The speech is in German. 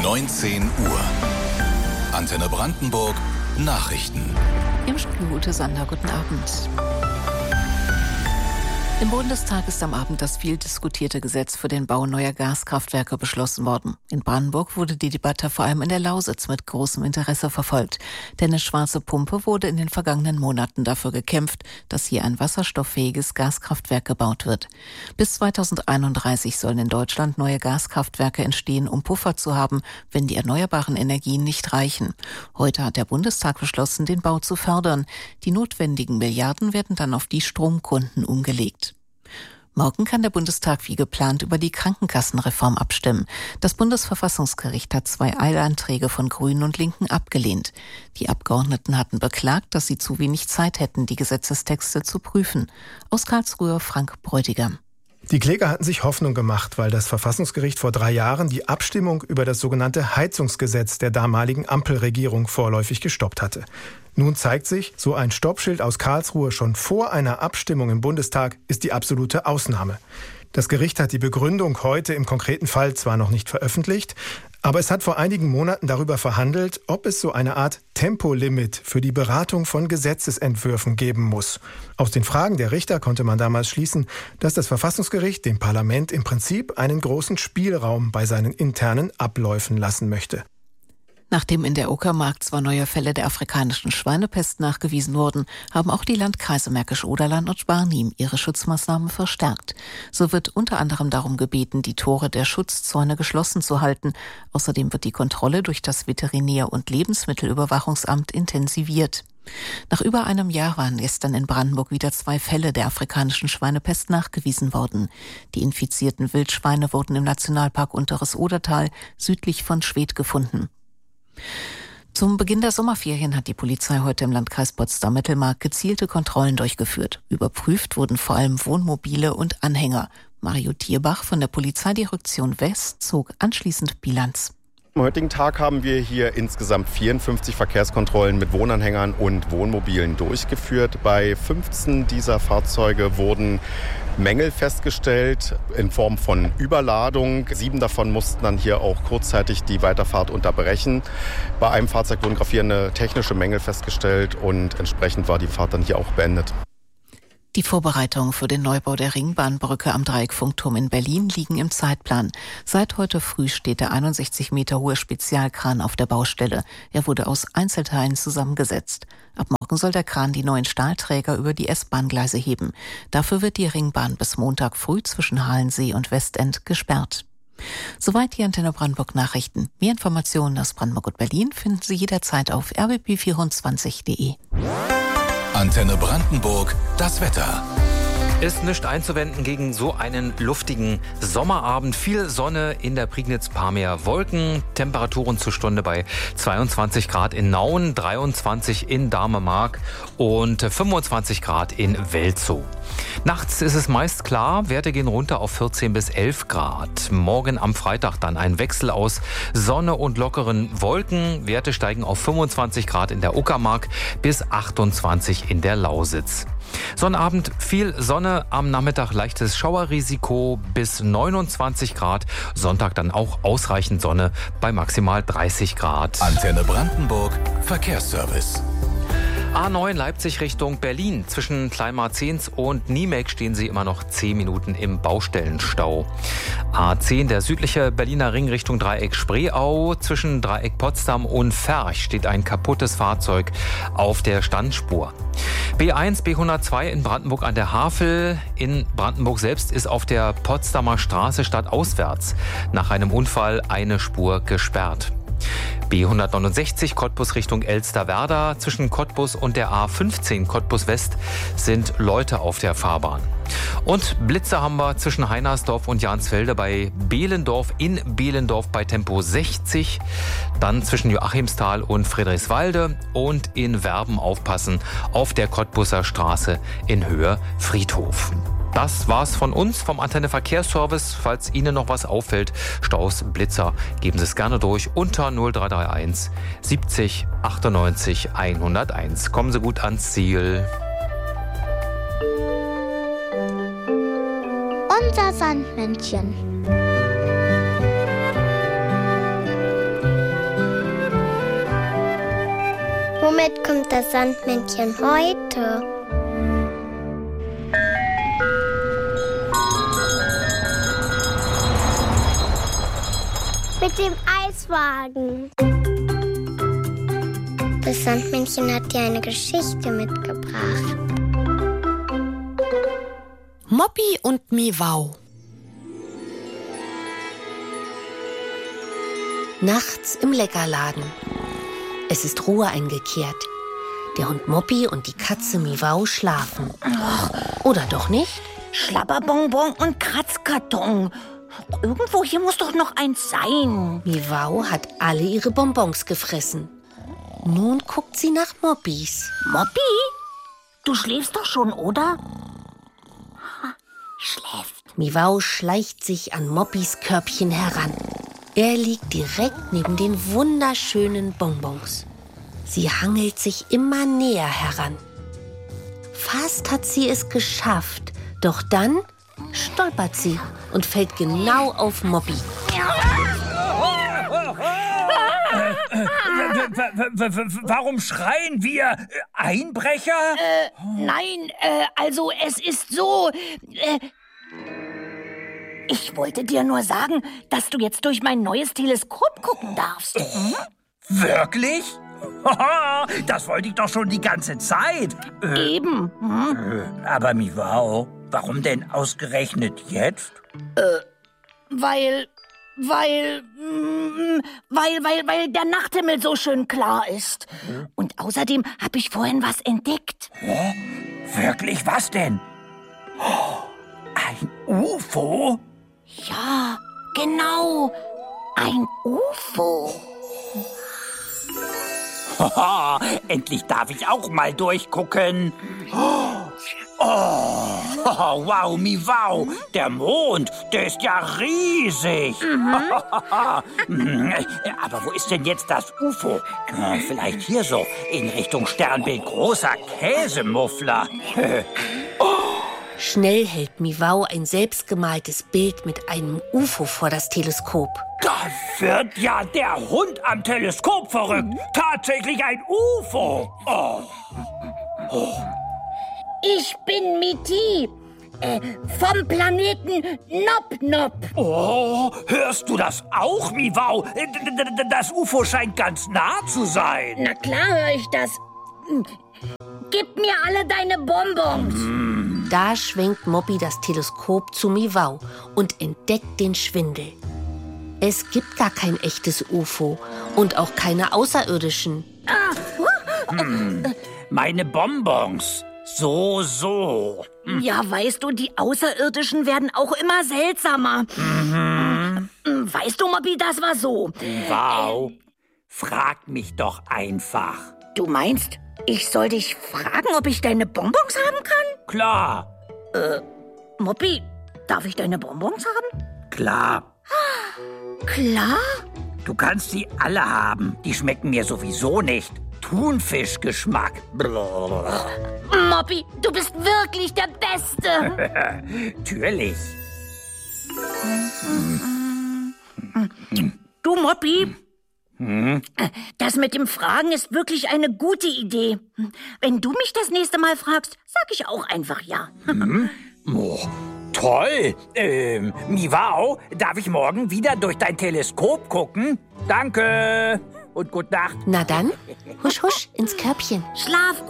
19 Uhr. Antenne Brandenburg Nachrichten. Im Studio Ute Sander, guten Abend. Im Bundestag ist am Abend das viel diskutierte Gesetz für den Bau neuer Gaskraftwerke beschlossen worden. In Brandenburg wurde die Debatte vor allem in der Lausitz mit großem Interesse verfolgt. Denn eine schwarze Pumpe wurde in den vergangenen Monaten dafür gekämpft, dass hier ein wasserstofffähiges Gaskraftwerk gebaut wird. Bis 2031 sollen in Deutschland neue Gaskraftwerke entstehen, um Puffer zu haben, wenn die erneuerbaren Energien nicht reichen. Heute hat der Bundestag beschlossen, den Bau zu fördern. Die notwendigen Milliarden werden dann auf die Stromkunden umgelegt. Morgen kann der Bundestag wie geplant über die Krankenkassenreform abstimmen. Das Bundesverfassungsgericht hat 2 Eilanträge von Grünen und Linken abgelehnt. Die Abgeordneten hatten beklagt, dass sie zu wenig Zeit hätten, die Gesetzestexte zu prüfen. Aus Karlsruhe Frank Bräutigam. Die Kläger hatten sich Hoffnung gemacht, weil das Verfassungsgericht vor 3 Jahren die Abstimmung über das sogenannte Heizungsgesetz der damaligen Ampelregierung vorläufig gestoppt hatte. Nun zeigt sich, so ein Stoppschild aus Karlsruhe schon vor einer Abstimmung im Bundestag ist die absolute Ausnahme. Das Gericht hat die Begründung heute im konkreten Fall zwar noch nicht veröffentlicht, aber es hat vor einigen Monaten darüber verhandelt, ob es so eine Art Tempolimit für die Beratung von Gesetzesentwürfen geben muss. Aus den Fragen der Richter konnte man damals schließen, dass das Verfassungsgericht dem Parlament im Prinzip einen großen Spielraum bei seinen internen Abläufen lassen möchte. Nachdem in der Uckermark 2 neue Fälle der afrikanischen Schweinepest nachgewiesen wurden, haben auch die Landkreise Märkisch-Oderland und Barnim ihre Schutzmaßnahmen verstärkt. So wird unter anderem darum gebeten, die Tore der Schutzzäune geschlossen zu halten. Außerdem wird die Kontrolle durch das Veterinär- und Lebensmittelüberwachungsamt intensiviert. Nach über einem Jahr waren gestern in Brandenburg wieder 2 Fälle der afrikanischen Schweinepest nachgewiesen worden. Die infizierten Wildschweine wurden im Nationalpark Unteres Odertal südlich von Schwedt gefunden. Zum Beginn der Sommerferien hat die Polizei heute im Landkreis Potsdam-Mittelmark gezielte Kontrollen durchgeführt. Überprüft wurden vor allem Wohnmobile und Anhänger. Mario Tierbach von der Polizeidirektion West zog anschließend Bilanz. Am heutigen Tag haben wir hier insgesamt 54 Verkehrskontrollen mit Wohnanhängern und Wohnmobilen durchgeführt. Bei 15 dieser Fahrzeuge wurden Mängel festgestellt in Form von Überladung. 7 davon mussten dann hier auch kurzzeitig die Weiterfahrt unterbrechen. Bei einem Fahrzeug wurden gravierende technische Mängel festgestellt und entsprechend war die Fahrt dann hier auch beendet. Die Vorbereitungen für den Neubau der Ringbahnbrücke am Dreieckfunkturm in Berlin liegen im Zeitplan. Seit heute früh steht der 61 Meter hohe Spezialkran auf der Baustelle. Er wurde aus Einzelteilen zusammengesetzt. Ab morgen soll der Kran die neuen Stahlträger über die S-Bahn-Gleise heben. Dafür wird die Ringbahn bis Montag früh zwischen Halensee und Westend gesperrt. Soweit die Antenne Brandenburg Nachrichten. Mehr Informationen aus Brandenburg und Berlin finden Sie jederzeit auf rbb24.de. Antenne Brandenburg, das Wetter. Ist nicht einzuwenden gegen so einen luftigen Sommerabend. Viel Sonne in der Prignitz, paar mehr Wolken. Temperaturen zur Stunde bei 22 Grad in Nauen, 23 in Damemark und 25 Grad in Welzow. Nachts ist es meist klar, Werte gehen runter auf 14 bis 11 Grad. Morgen am Freitag dann ein Wechsel aus Sonne und lockeren Wolken. Werte steigen auf 25 Grad in der Uckermark bis 28 in der Lausitz. Sonnabend viel Sonne, am Nachmittag leichtes Schauerrisiko bis 29 Grad. Sonntag dann auch ausreichend Sonne bei maximal 30 Grad. Antenne Brandenburg Verkehrsservice. A9 Leipzig Richtung Berlin. Zwischen Kleinmarzens und Niemek stehen Sie immer noch 10 Minuten im Baustellenstau. A10 der südliche Berliner Ring Richtung Dreieck Spreeau. Zwischen Dreieck Potsdam und Ferch steht ein kaputtes Fahrzeug auf der Standspur. B1, B102 in Brandenburg an der Havel. In Brandenburg selbst ist auf der Potsdamer Straße stadtauswärts nach einem Unfall eine Spur gesperrt. B169 Cottbus Richtung Elsterwerda. Zwischen Cottbus und der A15 Cottbus West sind Leute auf der Fahrbahn. Und Blitze haben wir zwischen Heinersdorf und Jansfelde bei Behlendorf in Behlendorf bei Tempo 60. Dann zwischen Joachimsthal und Friedrichswalde und in Werben aufpassen auf der Cottbuser Straße in Höhe Friedhof. Das war's von uns, vom Antenne Verkehrsservice. Falls Ihnen noch was auffällt, Staus, Blitzer, geben Sie es gerne durch unter 0331 70 98 101. Kommen Sie gut ans Ziel. Unser Sandmännchen. das Sandmännchen heute? Mit dem Eiswagen. Das Sandmännchen hat dir eine Geschichte mitgebracht. Moppy und Miwau. Nachts im Leckerladen. Es ist Ruhe eingekehrt. Der Hund Moppy und die Katze Miwau schlafen. Oder doch nicht? Schlabberbonbon und Kratzkarton. Irgendwo hier muss doch noch eins sein. Miwau hat alle ihre Bonbons gefressen. Nun guckt sie nach Moppys. Moppy? Du schläfst doch schon, oder? Schläft. Miwau schleicht sich an Moppys Körbchen heran. Er liegt direkt neben den wunderschönen Bonbons. Sie hangelt sich immer näher heran. Fast hat sie es geschafft, doch dann stolpert sie und fällt genau auf Moppy. Warum schreien wir? Einbrecher? Nein, also es ist so... ich wollte dir nur sagen, dass du jetzt durch mein neues Teleskop gucken darfst. Wirklich? Das wollte ich doch schon die ganze Zeit. Eben. Aber Miwau, warum denn ausgerechnet jetzt? Weil der Nachthimmel so schön klar ist. Und außerdem habe ich vorhin was entdeckt. Wirklich, was denn? Ein UFO? Ja, genau. Ein UFO. Haha, endlich darf ich auch mal durchgucken. Oh, wow, Miwau, der Mond, der ist ja riesig. Aber wo ist denn jetzt das UFO? Vielleicht hier so, in Richtung Sternbild großer Käsemuffler. Schnell hält Miwau ein selbstgemaltes Bild mit einem UFO vor das Teleskop. Da wird ja der Hund am Teleskop verrückt. Tatsächlich ein UFO. Ich bin Miti. Vom Planeten Nop Nop. Oh, hörst du das auch, Miwau? Das UFO scheint ganz nah zu sein. Na klar höre ich das. Gib mir alle deine Bonbons. Da schwenkt Moppy das Teleskop zu Miwau und entdeckt den Schwindel. Es gibt gar kein echtes UFO und auch keine Außerirdischen. Meine Bonbons. So. Ja, weißt du, die Außerirdischen werden auch immer seltsamer. Weißt du, Moppy, das war so. Wow. Frag mich doch einfach. Du meinst, ich soll dich fragen, ob ich deine Bonbons haben kann? Klar. Moppy, darf ich deine Bonbons haben? Klar. Klar? Du kannst sie alle haben. Die schmecken mir sowieso nicht. Thunfischgeschmack. Moppy, du bist wirklich der Beste. Natürlich. Du, Moppy, das mit dem Fragen ist wirklich eine gute Idee. Wenn du mich das nächste Mal fragst, sag ich auch einfach ja. Oh, toll. Miwau, darf ich morgen wieder durch dein Teleskop gucken? Danke und gute Nacht. Na dann, husch husch ins Körbchen. Schlaf